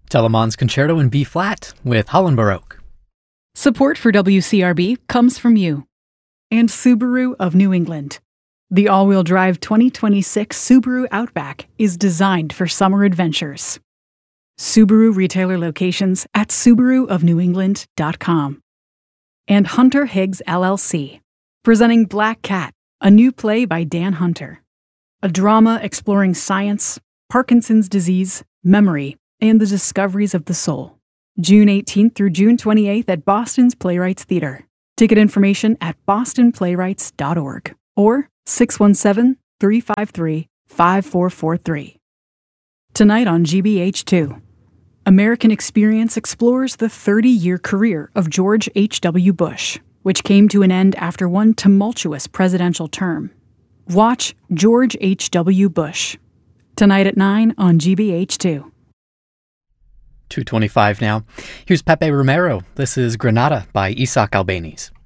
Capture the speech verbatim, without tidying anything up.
Telemann's Concerto in B-flat with Holland Baroque. Support for W C R B comes from you. And Subaru of New England. The all-wheel drive twenty twenty-six Subaru Outback is designed for summer adventures. Subaru retailer locations at subaru of new england dot com. And Hunter Higgs L L C, presenting Black Cat, a new play by Dan Hunter. A drama exploring science, Parkinson's disease, memory, and the discoveries of the soul. June eighteenth through June twenty-eighth at Boston's Playwrights Theater. Ticket information at boston playwrights dot org or six one seven, three five three, five four four three. Tonight on G B H two, American Experience explores the thirty-year career of George H W. Bush, which came to an end after one tumultuous presidential term. Watch George H W. Bush. Tonight at nine on G B H two. two twenty-five now. Here's Pepe Romero. This is Granada by Isaac Albéniz.